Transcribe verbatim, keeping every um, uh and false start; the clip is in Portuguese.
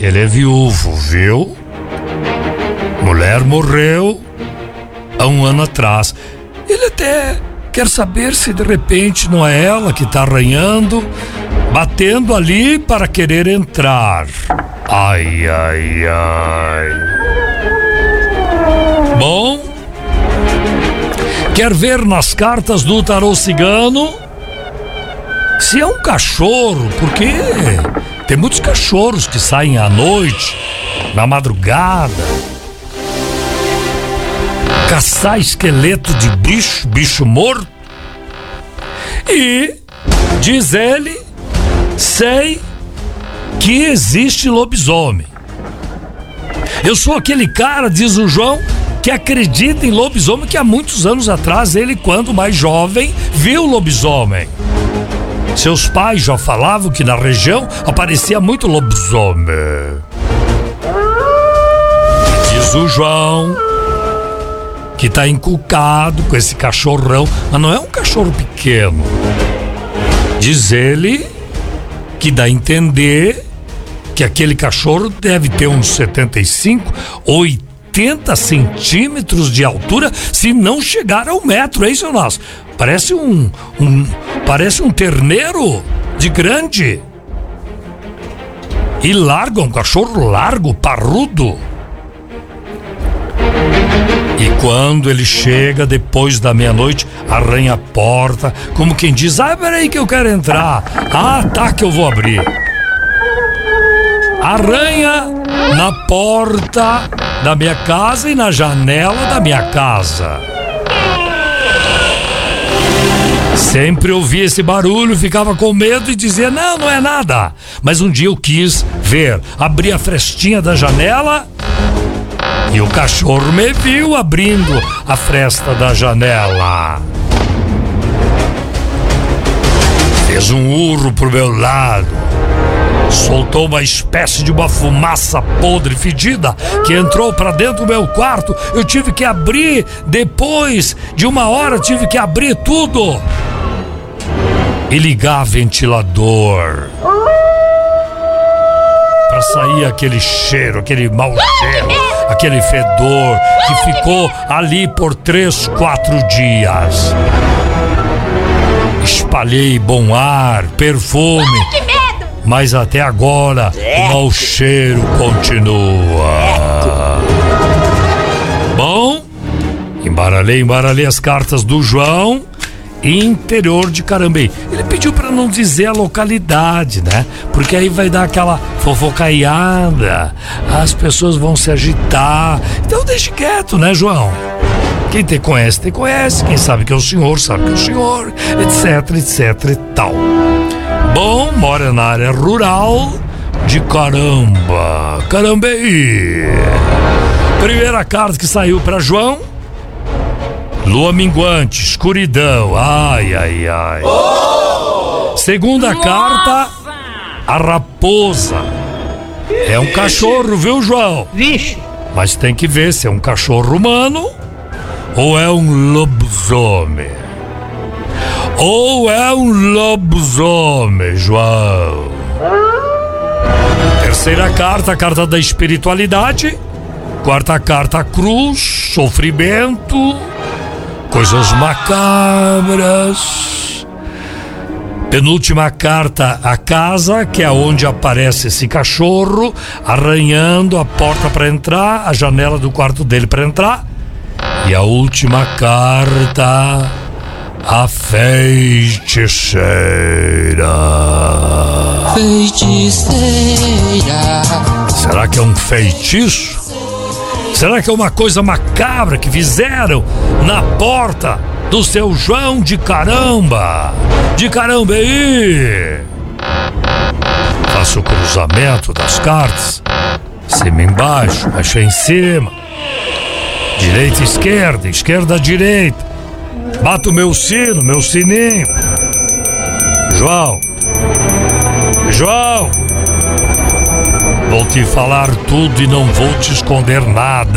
Ele é viúvo, viu? Mulher morreu há um ano atrás. Ele até quer saber se de repente não é ela que tá arranhando, batendo ali para querer entrar. Ai, ai, ai. Bom, quer ver nas cartas do tarô cigano se é um cachorro, porque tem muitos cachorros que saem à noite, na madrugada, caçar esqueleto de bicho, bicho morto. E, diz ele, sei que existe lobisomem. Eu sou aquele cara, diz o João, que acredita em lobisomem, que há muitos anos atrás, ele, quando mais jovem, viu lobisomem. Seus pais já falavam que na região aparecia muito lobisomem. Diz o João que tá encucado com esse cachorrão, mas não é um cachorro pequeno. Diz ele que dá a entender que aquele cachorro deve ter uns setenta e cinco, oitenta centímetros de altura, se não chegar ao metro, hein, seu Nosso? Parece um, um, parece um terneiro de grande. E largo, um cachorro largo, parrudo. E quando ele chega depois da meia-noite, arranha a porta, como quem diz, ah, peraí que eu quero entrar. Ah, tá que eu vou abrir. Arranha na porta da minha casa e na janela da minha casa. Sempre ouvia esse barulho, ficava com medo e dizia, não, não é nada. Mas um dia eu quis ver, abri a frestinha da janela e o cachorro me viu abrindo a fresta da janela. Fez um urro pro meu lado, soltou uma espécie de uma fumaça podre, fedida, que entrou pra dentro do meu quarto. Eu tive que abrir, depois de uma hora tive que abrir tudo e ligar ventilador pra sair aquele cheiro, aquele mau cheiro, aquele fedor que ficou ali por três, quatro dias. Espalhei bom ar, perfume, mas até agora o mau cheiro continua. Bom, embaralhei, embaralhei as cartas do João. Interior de Carambeí. Ele pediu para não dizer a localidade, né? Porque aí vai dar aquela fofocaiada, as pessoas vão se agitar. Então deixe quieto, né, João? Quem te conhece, te conhece. Quem sabe que é o senhor, sabe que é o senhor, etc, etc e tal. Bom, mora na área rural de Caramba, Carambeí. Primeira carta que saiu para João: lua minguante, escuridão, ai, ai, ai. Oh! Segunda Nossa! Carta, a raposa. É um cachorro, viu, João? Vixe. Mas tem que ver se é um cachorro humano ou é um lobisomem. Ou é um lobisomem, João. Terceira carta, a carta da espiritualidade. Quarta carta, a cruz, sofrimento, coisas macabras. Penúltima carta, a casa, que é onde aparece esse cachorro arranhando a porta para entrar, a janela do quarto dele para entrar. E a última carta, a feiticeira. Feiticeira. Será que é um feitiço? Será que é uma coisa macabra que fizeram na porta do seu João de Caramba? De Carambeí. Faça o cruzamento das cartas. Cima e embaixo, baixo em cima. Direita e esquerda, esquerda direita. Bata o meu sino, meu sininho. João. João. Vou te falar tudo e não vou te esconder nada.